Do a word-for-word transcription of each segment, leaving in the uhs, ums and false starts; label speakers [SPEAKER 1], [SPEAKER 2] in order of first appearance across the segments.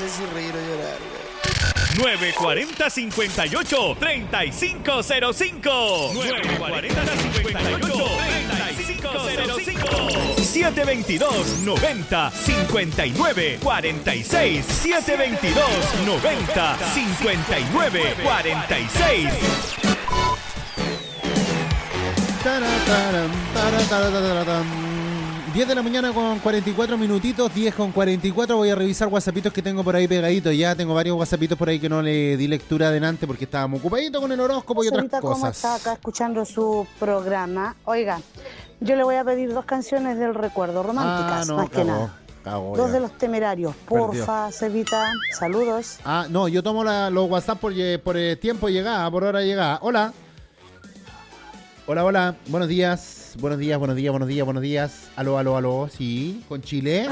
[SPEAKER 1] sé si reír o llorar, güey.
[SPEAKER 2] nueve cuarenta, cincuenta y ocho, treinta y cinco cero cinco. nueve cuarenta, cincuenta y ocho, treinta y cinco cero cinco. siete veintidós, noventa, cincuenta y nueve, cuarenta y seis. siete veintidós, noventa, cincuenta y nueve, cuarenta y seis.
[SPEAKER 3] diez de la mañana con cuarenta y cuatro minutitos, diez con cuarenta y cuatro. Voy a revisar whatsappitos que tengo por ahí pegaditos. Ya tengo varios whatsappitos por ahí que no le di lectura adelante porque estábamos ocupaditos con el horóscopo y otras
[SPEAKER 4] Ahorita,
[SPEAKER 3] cosas.
[SPEAKER 4] ¿cómo está acá escuchando su programa? Oiga, yo le voy a pedir dos canciones del recuerdo, románticas,
[SPEAKER 3] Ah, no,
[SPEAKER 4] más que
[SPEAKER 3] cagó,
[SPEAKER 4] nada.
[SPEAKER 3] cagó
[SPEAKER 4] Dos
[SPEAKER 3] ya.
[SPEAKER 4] de los Temerarios, porfa, Cevita, saludos.
[SPEAKER 3] Ah, no, yo tomo la- los WhatsApp por, lle- por eh, tiempo de llegada, por hora de llegada. Hola. Hola, hola. Buenos días. Buenos días, buenos días, buenos días, buenos días. Aló, aló, aló. Sí, con Chile.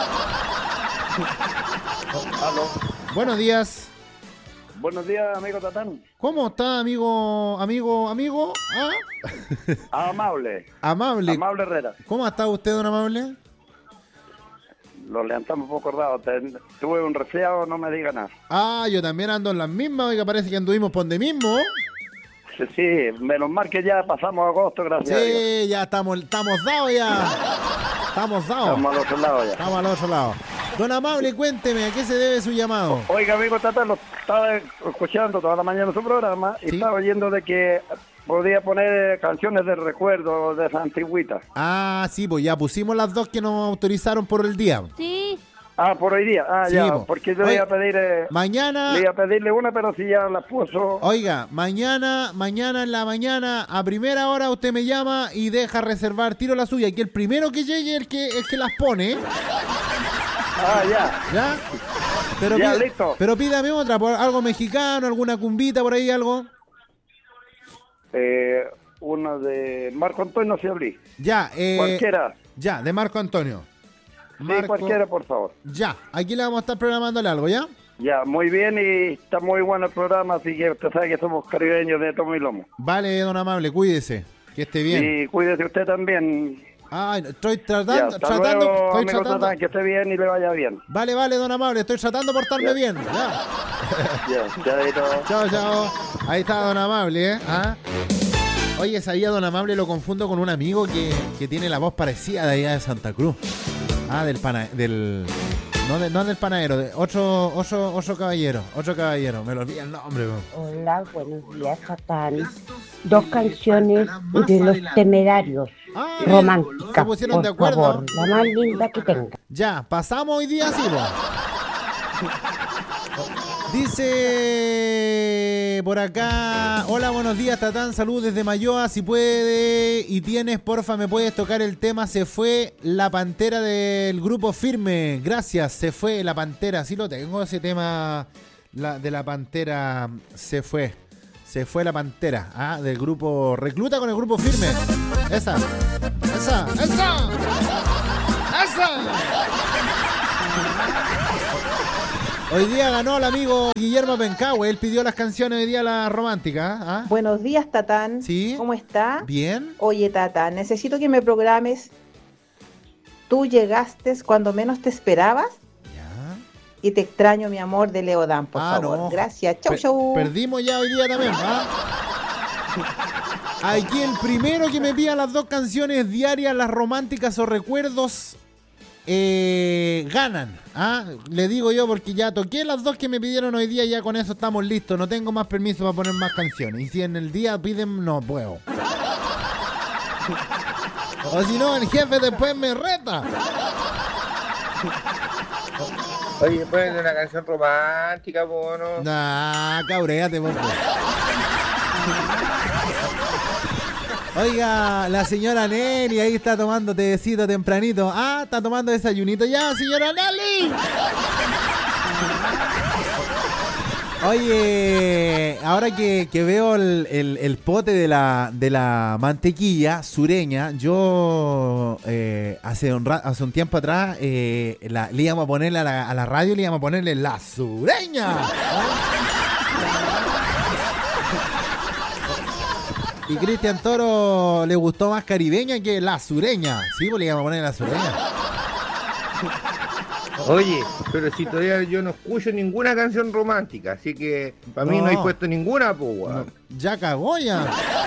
[SPEAKER 5] Aló.
[SPEAKER 3] Buenos días.
[SPEAKER 5] Buenos días, amigo Tatán.
[SPEAKER 3] ¿Cómo está, amigo, amigo, amigo? ¿Ah?
[SPEAKER 5] Amable.
[SPEAKER 3] Amable.
[SPEAKER 5] Amable Herrera.
[SPEAKER 3] ¿Cómo está usted, don Amable?
[SPEAKER 5] Lo levantamos un poco acordado. Te- Tuve un resfriado, no me diga nada.
[SPEAKER 3] Ah, yo también ando en las mismas, oiga, parece que anduvimos por donde mismo.
[SPEAKER 5] Sí, sí, menos mal que ya pasamos agosto, gracias a Dios.
[SPEAKER 3] Sí, ya estamos, estamos dados ya. Estamos dados.
[SPEAKER 5] Estamos al otro lado ya.
[SPEAKER 3] Estamos al otro lado. Don Amable, cuénteme, ¿a qué se debe su llamado?
[SPEAKER 5] Oiga, amigo Tatán, lo estaba escuchando toda la mañana su programa y
[SPEAKER 3] Sí.
[SPEAKER 5] estaba oyendo de que podía poner canciones de recuerdo de esa antigüita.
[SPEAKER 3] Ah, sí, pues ya pusimos las dos que nos autorizaron por el día.
[SPEAKER 6] Sí.
[SPEAKER 5] Ah, por hoy día. Ah,
[SPEAKER 3] Sí,
[SPEAKER 5] ya,
[SPEAKER 3] po.
[SPEAKER 5] porque yo le
[SPEAKER 3] Oye,
[SPEAKER 5] iba a pedir... eh,
[SPEAKER 3] Mañana,
[SPEAKER 5] le iba a pedirle una, pero si ya la puso...
[SPEAKER 3] oiga, mañana, mañana en la mañana, a primera hora usted me llama y deja reservar, tiro la suya, que el primero que llegue es el que, el que las pone.
[SPEAKER 5] Ah, ya.
[SPEAKER 3] ¿Ya? Pero,
[SPEAKER 5] Ya,
[SPEAKER 3] pida-
[SPEAKER 5] listo.
[SPEAKER 3] pero pídame otra, por algo mexicano, alguna cumbita por ahí, algo.
[SPEAKER 5] Eh, una de Marco Antonio Ciablí.
[SPEAKER 3] Ya, eh,
[SPEAKER 5] Cualquiera.
[SPEAKER 3] ya, de Marco Antonio.
[SPEAKER 5] Sí,
[SPEAKER 3] Marco-
[SPEAKER 5] cualquiera, por favor.
[SPEAKER 3] Ya, aquí le vamos a estar programándole algo, ¿ya?
[SPEAKER 5] Ya, muy bien y está muy bueno el programa, así que usted sabe que somos caribeños de tomo y lomo.
[SPEAKER 3] Vale, don Amable, cuídese, que esté bien.
[SPEAKER 5] Y cuídese usted también.
[SPEAKER 3] Ay, no, estoy
[SPEAKER 5] Ya,
[SPEAKER 3] tratando,
[SPEAKER 5] hasta
[SPEAKER 3] tratando,
[SPEAKER 5] luego,
[SPEAKER 3] estoy
[SPEAKER 5] amigo
[SPEAKER 3] tratando.
[SPEAKER 5] Tatán, que esté bien y le vaya bien.
[SPEAKER 3] Vale, vale, don Amable, estoy tratando de portarme
[SPEAKER 5] Ya.
[SPEAKER 3] bien. Ya.
[SPEAKER 5] Ya, chaito.
[SPEAKER 3] Chao, chao. Ahí está don Amable, ¿eh? ¿Ah? Oye, sabía don Amable, lo confundo con un amigo que, que tiene la voz parecida de allá de Santa Cruz. Ah, del pana, del... No, de- no del panadero, de otro, otro, otro caballero, otro caballero. Me lo olvidé el nombre, bro.
[SPEAKER 7] Hola, buenos días, Tatán. Dos canciones de los Temerarios,
[SPEAKER 3] Ah,
[SPEAKER 7] románticas,
[SPEAKER 3] se pusieron
[SPEAKER 7] por
[SPEAKER 3] de acuerdo.
[SPEAKER 7] favor, la más linda que tenga.
[SPEAKER 3] Ya, pasamos hoy día, sí, vos. Dice por acá, hola, buenos días, Tatán, salud desde Mayoa, si puede y tienes, porfa, me puedes tocar el tema Se fue la Pantera del grupo Firme, gracias, Se fue la Pantera, sí lo tengo, ese tema la, de la Pantera, Se fue, Se fue la Pantera, ah, del grupo Recluta con el grupo Firme, esa, esa, esa, esa. Hoy día ganó el amigo Guillermo Pencahue, él pidió las canciones hoy día, las románticas. ¿Ah?
[SPEAKER 8] Buenos días, Tatán.
[SPEAKER 3] Sí.
[SPEAKER 8] ¿Cómo está?
[SPEAKER 3] Bien.
[SPEAKER 8] Oye, Tatán, necesito que me programes. Tú llegaste cuando menos te esperabas
[SPEAKER 3] Ya.
[SPEAKER 8] y te extraño, mi amor, de Leodán, por
[SPEAKER 3] Ah,
[SPEAKER 8] favor.
[SPEAKER 3] no.
[SPEAKER 8] Gracias. Chau,
[SPEAKER 3] Per-
[SPEAKER 8] chau.
[SPEAKER 3] Perdimos ya hoy día también. ¿Ah? Aquí el primero que me pida las dos canciones diarias, las románticas o recuerdos, eh, ganan. ¿Ah? Le digo yo porque ya toqué las dos que me pidieron hoy día, ya con eso estamos listos. No tengo más permiso para poner más canciones. Y si en el día piden, no puedo. O si no, el jefe después me reta.
[SPEAKER 9] Oye, ponen una canción romántica, bueno.
[SPEAKER 3] Nah, cabréate, por favor. Oiga, la señora Nelly ahí está tomando tecito tempranito. Ah, está tomando desayunito ya, señora Nelly. Oye, ahora que, que veo el, el- el pote de la, de la mantequilla sureña, yo eh, hace, un ra- hace un tiempo atrás eh, la- le íbamos a ponerle a la, a la radio, le íbamos a ponerle la sureña. Y Cristian Toro le gustó más caribeña que la sureña. Sí, pues le íbamos a poner la sureña.
[SPEAKER 9] Oye, pero si todavía yo no escucho ninguna canción romántica, así que para mí
[SPEAKER 3] No.
[SPEAKER 9] no hay puesto ninguna, pues, weón.
[SPEAKER 3] No, ya cagó ya.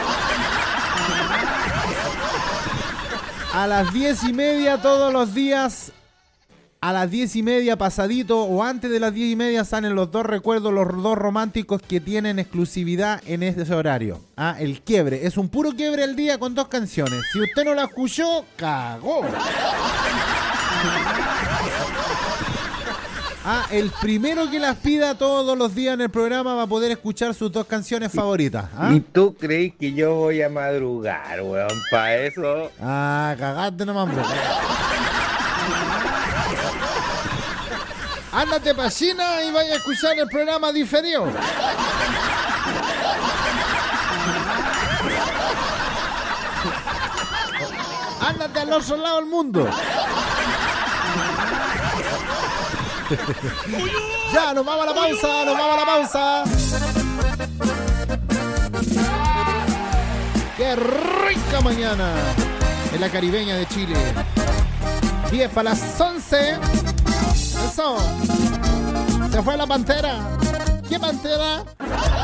[SPEAKER 3] A las diez y media todos los días, a las diez y media pasadito o antes de las diez y media salen los dos recuerdos, los dos románticos que tienen exclusividad en ese horario. Ah, el quiebre, es un puro quiebre al día con dos canciones. Si usted no la escuchó, cagó. Ah, el primero que las pida todos los días en el programa va a poder escuchar sus dos canciones favoritas. ¿Ah?
[SPEAKER 9] ¿Y tú crees que yo voy a madrugar, weón, para eso?
[SPEAKER 3] Ah, cagaste nomás, bro. Ándate pa' China y vaya a escuchar el programa diferido. Ándate al otro lado del mundo. Ya, nos vamos a la pausa, nos vamos a la pausa. ¡Qué rica mañana! En la caribeña de Chile. diez para las once. Eso. Se fue la pantera. ¿Qué pantera?